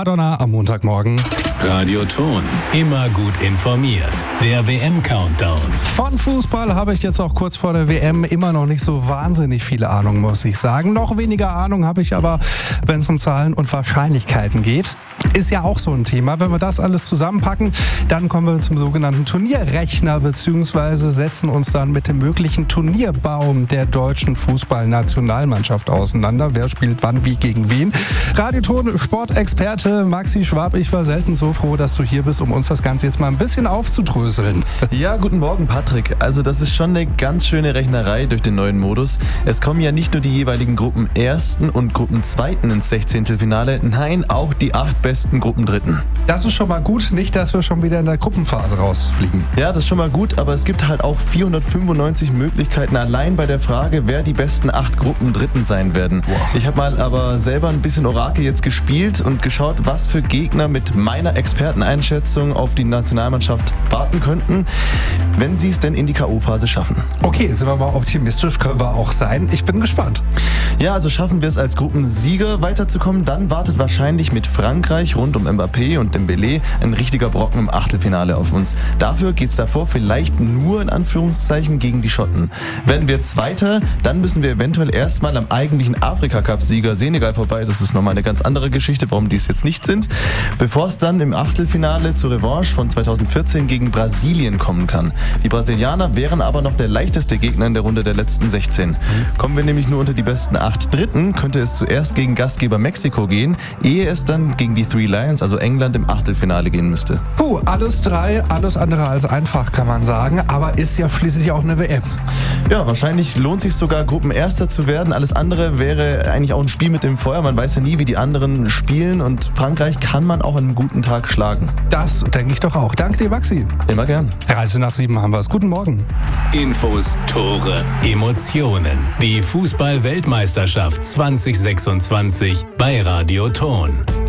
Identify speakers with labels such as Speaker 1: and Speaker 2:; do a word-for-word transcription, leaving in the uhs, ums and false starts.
Speaker 1: Madonna am Montagmorgen.
Speaker 2: Radio Ton, immer gut informiert. Der W M-Countdown.
Speaker 1: Von Fußball habe ich jetzt auch kurz vor der W M immer noch nicht so wahnsinnig viele Ahnung, muss ich sagen. Noch weniger Ahnung habe ich aber, wenn es um Zahlen und Wahrscheinlichkeiten geht. Ist ja auch so ein Thema. Wenn wir das alles zusammenpacken, dann kommen wir zum sogenannten Turnierrechner beziehungsweise setzen uns dann mit dem möglichen Turnierbaum der deutschen Fußballnationalmannschaft auseinander. Wer spielt wann, wie, gegen wen? Radioton Sportexperte Maxi Schwab, ich war selten so froh, dass du hier bist, um uns das Ganze jetzt mal ein bisschen aufzudröseln.
Speaker 3: Ja, guten Morgen, Patrick. Also das ist schon eine ganz schöne Rechnerei durch den neuen Modus. Es kommen ja nicht nur die jeweiligen Gruppenersten und Gruppenzweiten ins Sechzehntelfinale, nein, auch die acht besten Gruppendritten.
Speaker 1: Das ist schon mal gut, nicht, dass wir schon wieder in der Gruppenphase rausfliegen.
Speaker 3: Ja, das ist schon mal gut, aber es gibt halt auch vierhundertfünfundneunzig Möglichkeiten allein bei der Frage, wer die besten acht Gruppendritten sein werden. Wow. Ich habe mal aber selber ein bisschen Orakel jetzt gespielt und geschaut, was für Gegner mit meiner Experteneinschätzung auf die Nationalmannschaft warten könnten, wenn sie es denn in die K O-Phase schaffen.
Speaker 1: Okay, sind wir mal optimistisch, können wir auch sein. Ich bin gespannt.
Speaker 3: Ja, also schaffen wir es als Gruppensieger weiterzukommen, dann wartet wahrscheinlich mit Frankreich rund um Mbappé und Dembélé ein richtiger Brocken im Achtelfinale auf uns. Dafür geht es davor vielleicht nur in Anführungszeichen gegen die Schotten. Werden wir Zweiter, dann müssen wir eventuell erstmal am eigentlichen Afrika-Cup-Sieger Senegal vorbei. Das ist nochmal eine ganz andere Geschichte, warum die es jetzt nicht sind. Bevor es dann im Achtelfinale zur Revanche von zweitausendvierzehn gegen Brasilien kommen kann. Die Brasilianer wären aber noch der leichteste Gegner in der Runde der letzten sechzehn. Kommen wir nämlich nur unter die besten acht Dritten, könnte es zuerst gegen Gastgeber Mexiko gehen, ehe es dann gegen die Three Lions, also England, im Achtelfinale gehen müsste.
Speaker 1: Puh, alles drei, alles andere als einfach, kann man sagen, aber ist ja schließlich auch eine W M.
Speaker 3: Ja, wahrscheinlich lohnt sich sogar Gruppenerster zu werden. Alles andere wäre eigentlich auch ein Spiel mit dem Feuer. Man weiß ja nie, wie die anderen spielen und Frankreich kann man auch an einem guten Tag schlagen.
Speaker 1: Das denke ich doch auch. Danke dir, Maxi.
Speaker 3: Immer gern.
Speaker 1: dreizehn nach sieben haben wir es. Guten Morgen.
Speaker 2: Infos, Tore, Emotionen. Die Fußball-Weltmeisterschaft zwanzig sechsundzwanzig bei Radio Ton.